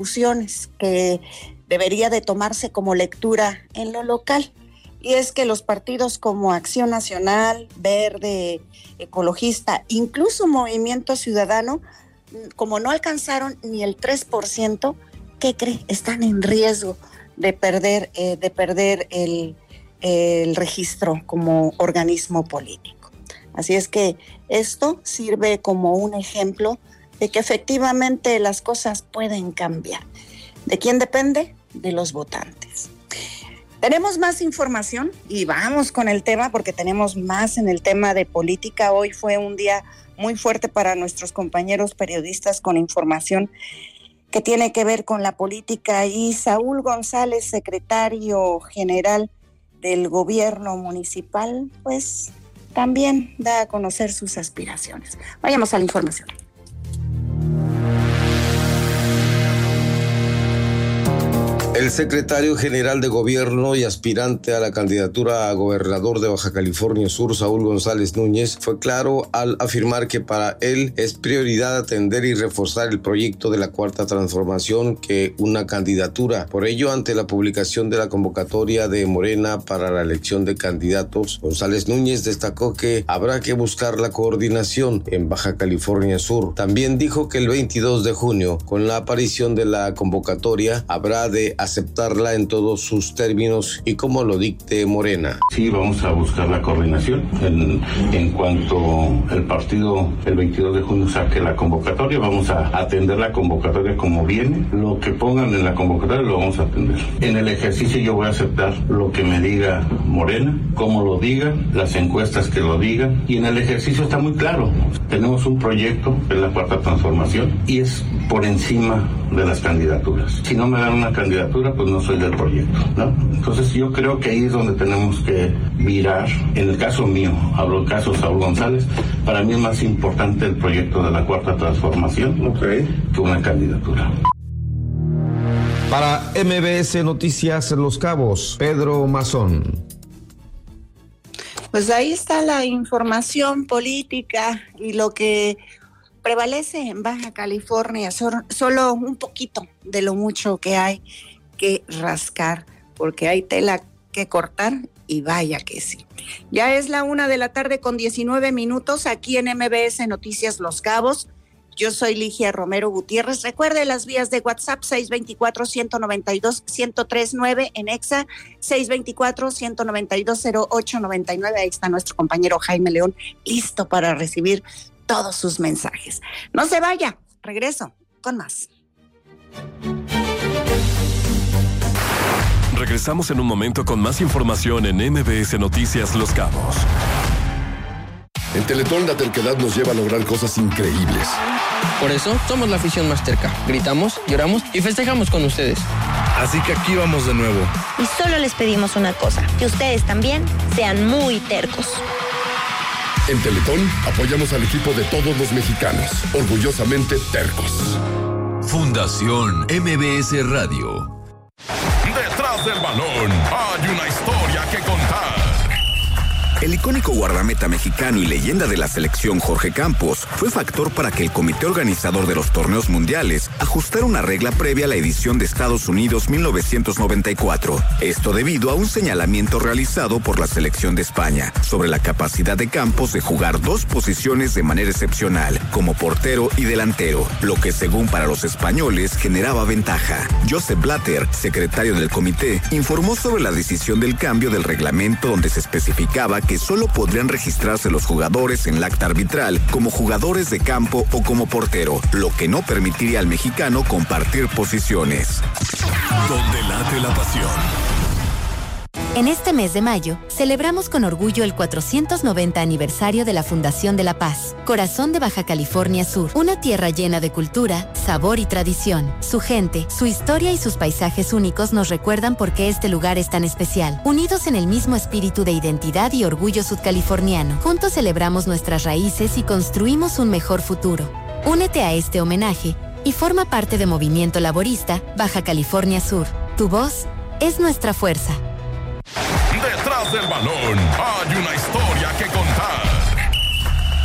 que debería de tomarse como lectura en lo local. Y es que los partidos como Acción Nacional, Verde, Ecologista, incluso Movimiento Ciudadano, como no alcanzaron ni el 3%, ¿qué cree? Están en riesgo de perder el registro como organismo político. Así es que esto sirve como un ejemplo de que efectivamente las cosas pueden cambiar. ¿De quién depende? De los votantes. Tenemos más información y vamos con el tema porque tenemos más en el tema de política. Hoy fue un día muy fuerte para nuestros compañeros periodistas con información que tiene que ver con la política, y Saúl González, secretario general del gobierno municipal, pues también da a conocer sus aspiraciones. Vayamos a la información. El secretario general de Gobierno y aspirante a la candidatura a gobernador de Baja California Sur, Saúl González Núñez, fue claro al afirmar que para él es prioridad atender y reforzar el proyecto de la Cuarta Transformación que una candidatura. Por ello, ante la publicación de la convocatoria de Morena para la elección de candidatos, González Núñez destacó que habrá que buscar la coordinación en Baja California Sur. También dijo que el 22 de junio, con la aparición de la convocatoria, habrá de aceptarla en todos sus términos y como lo dicte Morena. Sí, vamos a buscar la coordinación. En cuanto el partido el 22 de junio saque la convocatoria, vamos a atender la convocatoria como viene. Lo que pongan en la convocatoria lo vamos a atender. En el ejercicio yo voy a aceptar lo que me diga Morena, como lo diga, las encuestas que lo digan, y en el ejercicio está muy claro. Tenemos un proyecto en la Cuarta Transformación y es por encima de las candidaturas. Si no me dan una candidatura, pues no soy del proyecto, ¿no? Entonces yo creo que ahí es donde tenemos que virar. En el caso mío, hablo del caso Saúl González, para mí es más importante el proyecto de la Cuarta Transformación que una candidatura. Para MBS Noticias Los Cabos, Pedro Mazón. Pues ahí está la información política y lo que prevalece en Baja California, solo un poquito de lo mucho que hay que rascar, porque hay tela que cortar y vaya que sí. Ya es la 1:19 p.m. aquí en MBS Noticias Los Cabos. Yo soy Ligia Romero Gutiérrez. Recuerde las vías de WhatsApp 624-192-1039 en Exa, 624-192-0899. Ahí está nuestro compañero Jaime León, listo para recibir todos sus mensajes. No se vaya, regreso con más. Regresamos en un momento con más información en MBS Noticias Los Cabos. En Teletón la terquedad nos lleva a lograr cosas increíbles. Por eso somos la afición más terca. Gritamos, lloramos y festejamos con ustedes. Así que aquí vamos de nuevo. Y solo les pedimos una cosa, que ustedes también sean muy tercos. En Teletón apoyamos al equipo de todos los mexicanos, orgullosamente tercos. Fundación MBS Radio. Detrás del balón hay una historia que contar. El icónico guardameta mexicano y leyenda de la selección Jorge Campos fue factor para que el comité organizador de los torneos mundiales ajustara una regla previa a la edición de Estados Unidos 1994. Esto debido a un señalamiento realizado por la selección de España sobre la capacidad de Campos de jugar dos posiciones de manera excepcional, como portero y delantero, lo que según para los españoles generaba ventaja. Joseph Blatter, secretario del comité, informó sobre la decisión del cambio del reglamento donde se especificaba que solo podrían registrarse los jugadores en el acta arbitral como jugadores de campo o como portero, lo que no permitiría al mexicano compartir posiciones. Donde late la pasión. En este mes de mayo, celebramos con orgullo el 490 aniversario de la Fundación de la Paz, corazón de Baja California Sur, una tierra llena de cultura, sabor y tradición. Su gente, su historia y sus paisajes únicos nos recuerdan por qué este lugar es tan especial. Unidos en el mismo espíritu de identidad y orgullo sudcaliforniano, juntos celebramos nuestras raíces y construimos un mejor futuro. Únete a este homenaje y forma parte de Movimiento Laborista Baja California Sur. Tu voz es nuestra fuerza. Detrás del balón hay una historia que contar.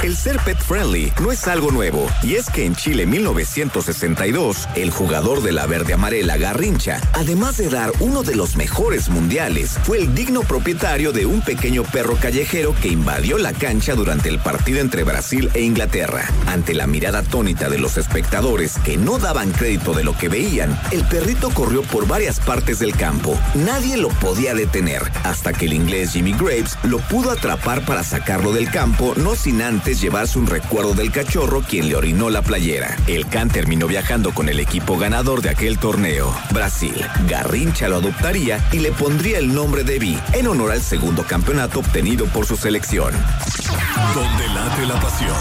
El ser pet friendly no es algo nuevo, y es que en Chile 1962, el jugador de la verde amarela Garrincha, además de dar uno de los mejores mundiales, fue el digno propietario de un pequeño perro callejero que invadió la cancha durante el partido entre Brasil e Inglaterra. Ante la mirada atónita de los espectadores que no daban crédito de lo que veían, el perrito corrió por varias partes del campo. Nadie lo podía detener, hasta que el inglés Jimmy Graves lo pudo atrapar para sacarlo del campo, no sin antes llevarse un recuerdo del cachorro, quien le orinó la playera. El can terminó viajando con el equipo ganador de aquel torneo, Brasil. Garrincha lo adoptaría y le pondría el nombre de Vi, en honor al segundo campeonato obtenido por su selección. Donde late la pasión.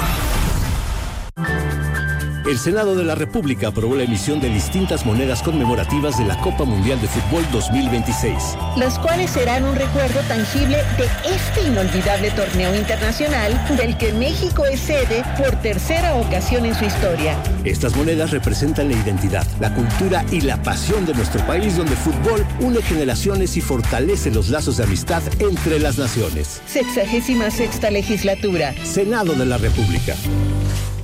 El Senado de la República aprobó la emisión de distintas monedas conmemorativas de la Copa Mundial de Fútbol 2026. Las cuales serán un recuerdo tangible de este inolvidable torneo internacional del que México es sede por tercera ocasión en su historia. Estas monedas representan la identidad, la cultura y la pasión de nuestro país, donde el fútbol une generaciones y fortalece los lazos de amistad entre las naciones. 66ª legislatura. Senado de la República.